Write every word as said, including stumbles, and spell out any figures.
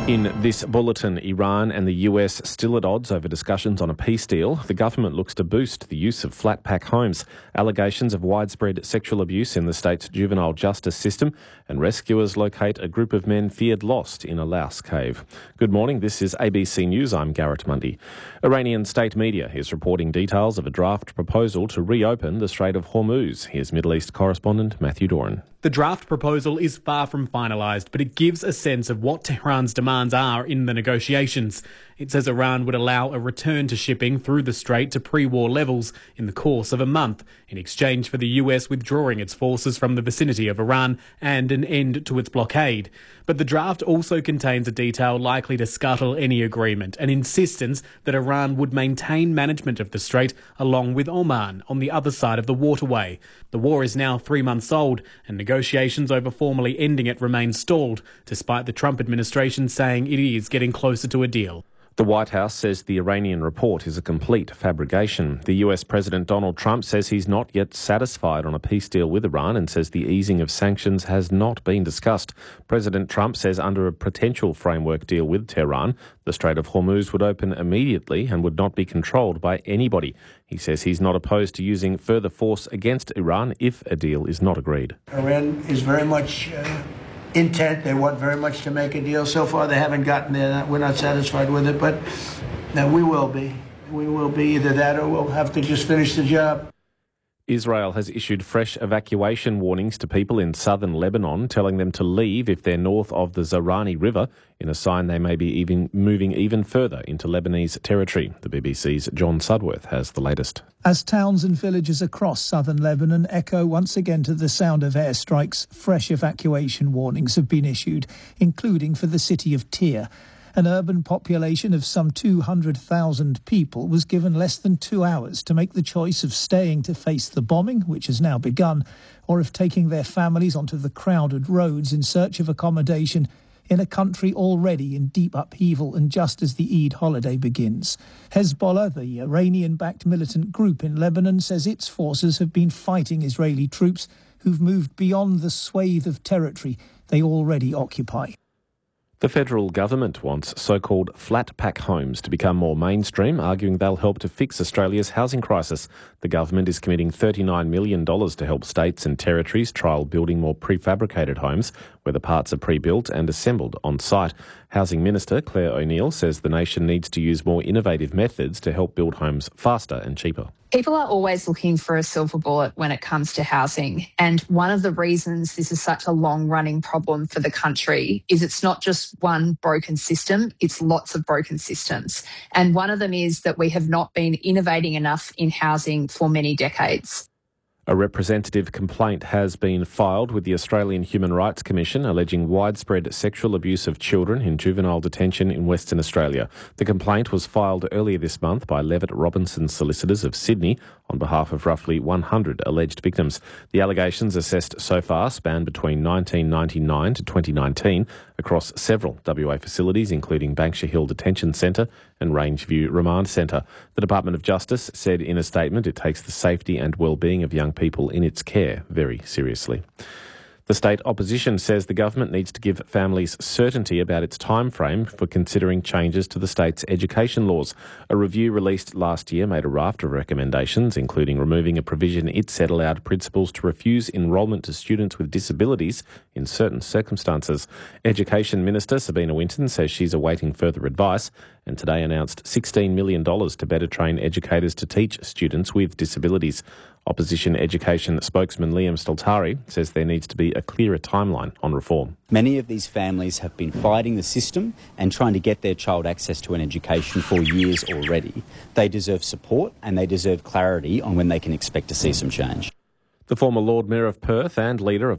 In this bulletin, Iran and the U S still at odds over discussions on a peace deal. The government looks to boost the use of flat pack homes. Allegations of widespread sexual abuse in the state's juvenile justice system, and rescuers locate a group of men feared lost in a Laos cave. Good morning, this is A B C News, I'm Garrett Mundy. Iranian state media is reporting details of a draft proposal to reopen the Strait of Hormuz. Here's Middle East correspondent Matthew Doran. The draft proposal is far from finalised, but it gives a sense of what Tehran's demands are in the negotiations. It says Iran would allow a return to shipping through the strait to pre-war levels in the course of a month, in exchange for the U S withdrawing its forces from the vicinity of Iran and an end to its blockade. But the draft also contains a detail likely to scuttle any agreement, an insistence that Iran would maintain management of the strait along with Oman on the other side of the waterway. The war is now three months old, and negotiations over formally ending it remain stalled, despite the Trump administration saying it is getting closer to a deal. The White House says the Iranian report is a complete fabrication. The U S President Donald Trump says he's not yet satisfied on a peace deal with Iran and says the easing of sanctions has not been discussed. President Trump says under a potential framework deal with Tehran, the Strait of Hormuz would open immediately and would not be controlled by anybody. He says he's not opposed to using further force against Iran if a deal is not agreed. Iran is very much Uh... intent. They want very much to make a deal. So far, they haven't gotten there. We're not satisfied with it, but no, we will be. We will be either that or we'll have to just finish the job. Israel has issued fresh evacuation warnings to people in southern Lebanon, telling them to leave if they're north of the Zarani River, in a sign they may be even moving even further into Lebanese territory. The B B C's John Sudworth has the latest. As towns and villages across southern Lebanon echo once again to the sound of airstrikes, fresh evacuation warnings have been issued, including for the city of Tyre. An urban population of some two hundred thousand people was given less than two hours to make the choice of staying to face the bombing, which has now begun, or of taking their families onto the crowded roads in search of accommodation in a country already in deep upheaval and just as the Eid holiday begins. Hezbollah, the Iranian-backed militant group in Lebanon, says its forces have been fighting Israeli troops who've moved beyond the swathe of territory they already occupy. The federal government wants so-called flat-pack homes to become more mainstream, arguing they'll help to fix Australia's housing crisis. The government is committing thirty-nine million dollars to help states and territories trial building more prefabricated homes, where the parts are pre-built and assembled on site. Housing Minister Claire O'Neill says the nation needs to use more innovative methods to help build homes faster and cheaper. People are always looking for a silver bullet when it comes to housing. And one of the reasons this is such a long-running problem for the country is it's not just one broken system, it's lots of broken systems. And one of them is that we have not been innovating enough in housing for many decades. A representative complaint has been filed with the Australian Human Rights Commission alleging widespread sexual abuse of children in juvenile detention in Western Australia. The complaint was filed earlier this month by Levitt Robinson Solicitors of Sydney on behalf of roughly one hundred alleged victims. The allegations assessed so far span between nineteen ninety-nine to twenty nineteen across several W A facilities, including Banksia Hill Detention Centre and Rangeview Remand Centre. The Department of Justice said in a statement it takes the safety and well-being of young people in its care very seriously. The state opposition says the government needs to give families certainty about its timeframe for considering changes to the state's education laws. A review released last year made a raft of recommendations, including removing a provision it said allowed principals to refuse enrolment to students with disabilities in certain circumstances. Education Minister Sabina Winton says she's awaiting further advice and today announced sixteen million dollars to better train educators to teach students with disabilities. Opposition education spokesman Liam Staltari says there needs to be a clearer timeline on reform. Many of these families have been fighting the system and trying to get their child access to an education for years already. They deserve support and they deserve clarity on when they can expect to see some change. The former Lord Mayor of Perth and leader of